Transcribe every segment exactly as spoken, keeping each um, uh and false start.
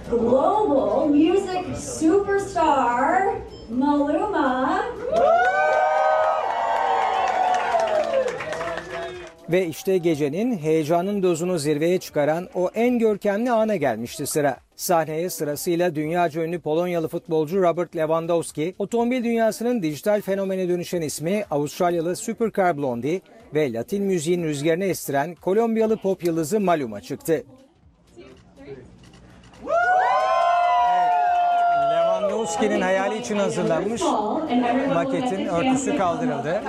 global music superstar Maluma. Ve işte gecenin heyecanın dozunu zirveye çıkaran o en görkemli ana gelmişti sıra. Sahneye sırasıyla dünyaca ünlü Polonyalı futbolcu Robert Lewandowski, otomobil dünyasının dijital fenomene dönüşen ismi Avustralyalı Supercar Blondie ve Latin müziğin rüzgarını estiren Kolombiyalı pop yıldızı Maluma çıktı. Lewandowski'nin hayali için hazırlanmış maketin örtüsü kaldırıldı.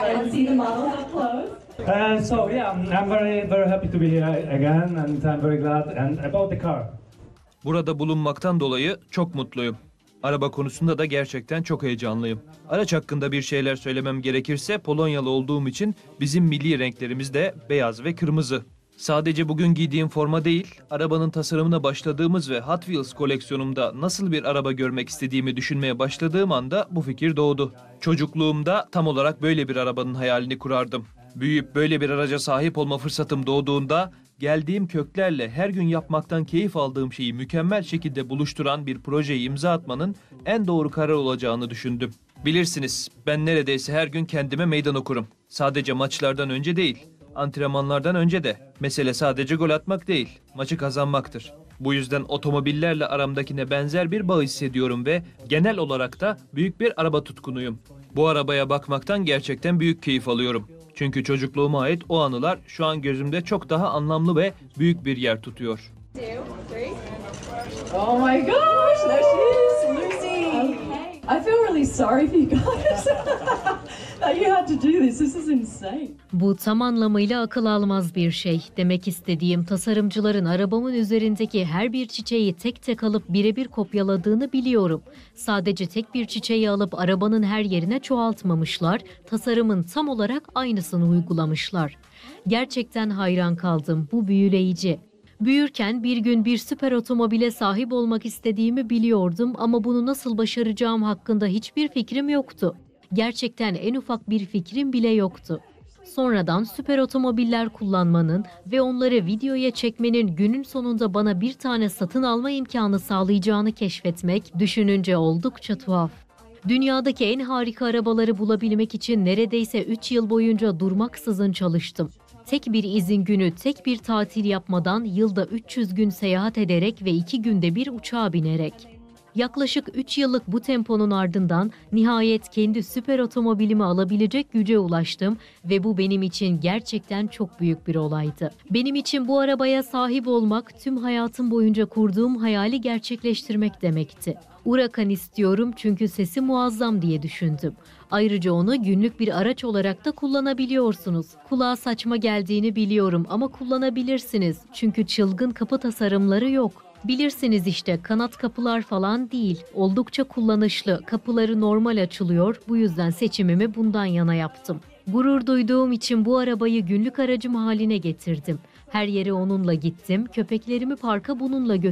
Uh, so yeah, I'm, I'm very very happy to be here again, and I'm very glad. And about the car. Burada bulunmaktan dolayı çok mutluyum. Araba konusunda da gerçekten çok heyecanlıyım. Araç hakkında bir şeyler söylemem gerekirse Polonyalı olduğum için bizim milli renklerimiz de beyaz ve kırmızı. Sadece bugün giydiğim forma değil, arabanın tasarımına başladığımız ve Hot Wheels koleksiyonumda nasıl bir araba görmek istediğimi düşünmeye başladığım anda bu fikir doğdu. Çocukluğumda tam olarak böyle bir arabanın hayalini kurardım. Büyüyüp böyle bir araca sahip olma fırsatım doğduğunda geldiğim köklerle her gün yapmaktan keyif aldığım şeyi mükemmel şekilde buluşturan bir projeye imza atmanın en doğru karar olacağını düşündüm. Bilirsiniz, ben neredeyse her gün kendime meydan okurum. Sadece maçlardan önce değil, antrenmanlardan önce de. Mesele sadece gol atmak değil, maçı kazanmaktır. Bu yüzden otomobillerle aramdakine benzer bir bağ hissediyorum ve genel olarak da büyük bir araba tutkunuyum. Bu arabaya bakmaktan gerçekten büyük keyif alıyorum. Çünkü çocukluğuma ait o anılar şu an gözümde çok daha anlamlı ve büyük bir yer tutuyor. Oh my gosh, there she is, Lucy. I feel really sorry for you guys that you had to do this. This is insane. Bu tam anlamıyla akıl almaz bir şey. Demek istediğim, tasarımcıların arabamın üzerindeki her bir çiçeği tek tek alıp birebir kopyaladığını biliyorum. Sadece tek bir çiçeği alıp arabanın her yerine çoğaltmamışlar, tasarımın tam olarak aynısını uygulamışlar. Gerçekten hayran kaldım, bu büyüleyici. Büyürken bir gün bir süper otomobile sahip olmak istediğimi biliyordum ama bunu nasıl başaracağım hakkında hiçbir fikrim yoktu. Gerçekten en ufak bir fikrim bile yoktu. Sonradan süper otomobiller kullanmanın ve onları videoya çekmenin günün sonunda bana bir tane satın alma imkanı sağlayacağını keşfetmek düşününce oldukça tuhaf. Dünyadaki en harika arabaları bulabilmek için neredeyse üç yıl boyunca durmaksızın çalıştım. Tek bir izin günü, tek bir tatil yapmadan yılda üç yüz gün seyahat ederek ve iki günde bir uçağa binerek. Yaklaşık üç yıllık bu temponun ardından nihayet kendi süper otomobilimi alabilecek güce ulaştım ve bu benim için gerçekten çok büyük bir olaydı. Benim için bu arabaya sahip olmak tüm hayatım boyunca kurduğum hayali gerçekleştirmek demekti. Huracan istiyorum çünkü sesi muazzam diye düşündüm. Ayrıca onu günlük bir araç olarak da kullanabiliyorsunuz. Kulağa saçma geldiğini biliyorum ama kullanabilirsiniz çünkü çılgın kapı tasarımları yok. Bilirsiniz işte kanat kapılar falan değil. Oldukça kullanışlı. Kapıları normal açılıyor. Bu yüzden seçimimi bundan yana yaptım. Gurur duyduğum için bu arabayı günlük aracım haline getirdim. Her yere onunla gittim. Köpeklerimi parka bununla götürdüm.